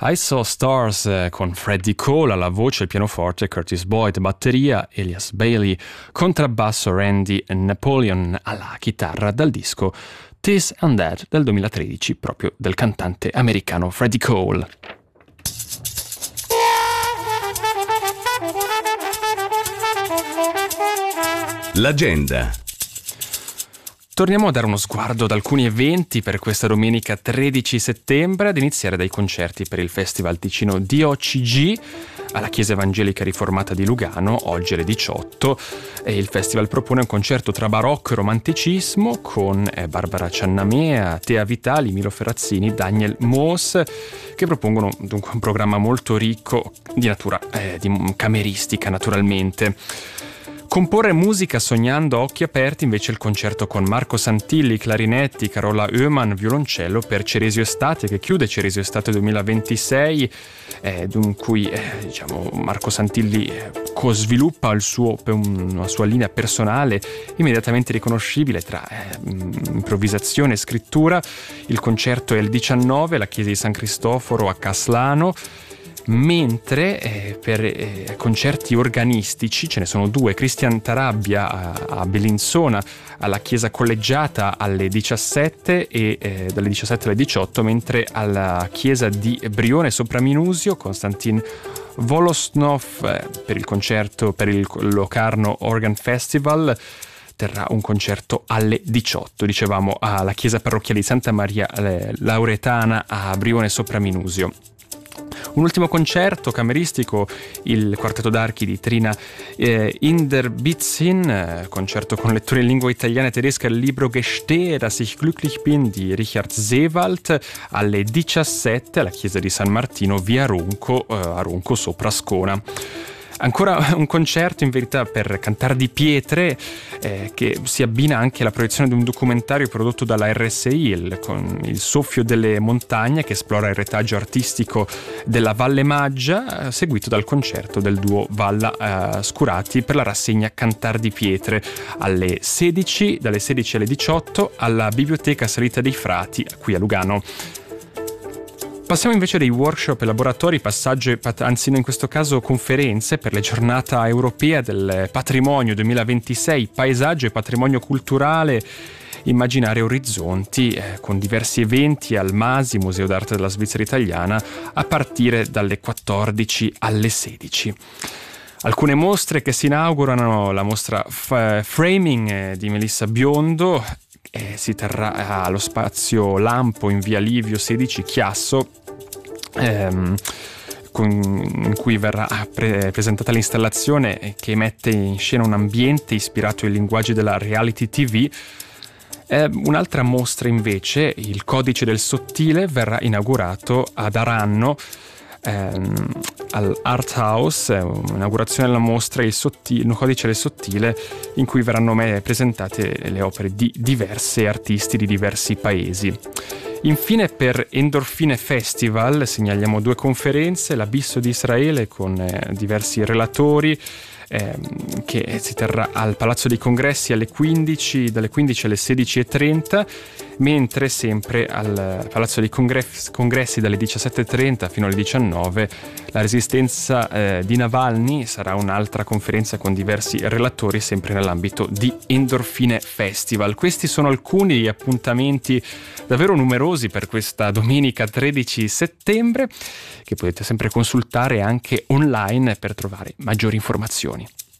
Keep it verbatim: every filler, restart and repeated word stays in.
I Saw Stars eh, con Freddie Cole alla voce, il pianoforte, Curtis Boyd batteria, Elias Bailey contrabbasso, Randy Napoleon alla chitarra, dal disco This and That del duemilatredici, proprio del cantante americano Freddie Cole. L'agenda. Torniamo a dare uno sguardo ad alcuni eventi per questa domenica tredici settembre, ad iniziare dai concerti per il Festival Ticino D O C G alla Chiesa Evangelica Riformata di Lugano, oggi alle diciotto. E il festival propone un concerto tra barocco e romanticismo con eh, Barbara Ciannamea, Tea Vitali, Milo Ferrazzini, Daniel Moos, che propongono dunque un programma molto ricco di natura eh, di cameristica, naturalmente. Comporre musica sognando a occhi aperti invece il concerto con Marco Santilli, clarinetti, Carola Oeman, violoncello per Ceresio Estate, che chiude Ceresio Estate duemilaventisei, eh, in cui eh, diciamo, Marco Santilli eh, co-sviluppa il suo, una sua linea personale immediatamente riconoscibile tra eh, improvvisazione e scrittura. Il concerto è il diciannove alla Chiesa di San Cristoforo a Caslano, mentre eh, per eh, concerti organistici ce ne sono due: Cristian Tarabbia a, a Bellinzona alla Chiesa Collegiata alle diciassette e eh, dalle diciassette alle diciotto, mentre alla Chiesa di Brione Sopraminusio Konstantin Volosnov eh, per il concerto per il Locarno Organ Festival terrà un concerto alle diciotto, dicevamo alla Chiesa Parrocchiale di Santa Maria eh, Lauretana a Brione Sopraminusio. Un ultimo concerto cameristico, il quartetto d'archi di Trina eh, Inderbitzin, eh, concerto con lettura in lingua italiana e tedesca, il libro Gestehe, dass ich glücklich bin di Richard Seewald, alle diciassette alla chiesa di San Martino via Ronco, eh, a Ronco sopra Ascona. Ancora un concerto in verità per Cantar di Pietre eh, che si abbina anche alla proiezione di un documentario prodotto dalla R S I, il, con il soffio delle montagne, che esplora il retaggio artistico della Valle Maggia, eh, seguito dal concerto del duo Valla eh, Scurati per la rassegna Cantar di Pietre alle sedici, dalle sedici alle diciotto alla Biblioteca Salita dei Frati qui a Lugano. Passiamo invece dei workshop e laboratori, passaggio, anzi in questo caso conferenze per la giornata europea del patrimonio duemilaventisei, paesaggio e patrimonio culturale, immaginare orizzonti, eh, con diversi eventi al MASI, Museo d'Arte della Svizzera Italiana, a partire dalle quattordici alle sedici. Alcune mostre che si inaugurano: la mostra F- Framing eh, di Melissa Biondo, Eh, si terrà allo spazio Lampo in via Livio sedici Chiasso, ehm, con, in cui verrà pre- presentata l'installazione che mette in scena un ambiente ispirato ai linguaggi della reality tivù. Eh, un'altra mostra invece, il Codice del Sottile, verrà inaugurato ad Aranno ehm, al Art House, un'inaugurazione della mostra il, sottile, il Codice del Sottile, in cui verranno presentate le opere di diversi artisti di diversi paesi. Infine, per Endorfine Festival segnaliamo due conferenze: l'Abisso di Israele con eh, diversi relatori, ehm, che si terrà al Palazzo dei Congressi alle quindici, dalle quindici alle sedici e trenta, mentre sempre al Palazzo dei Congressi, Congressi dalle diciassette e trenta fino alle diciannove la resistenza eh, di Navalny. Sarà un'altra conferenza con diversi relatori sempre nell'ambito di Endorfine Festival. Questi sono alcuni appuntamenti davvero numerosi per questa domenica tredici settembre, che potete sempre consultare anche online per trovare maggiori informazioni.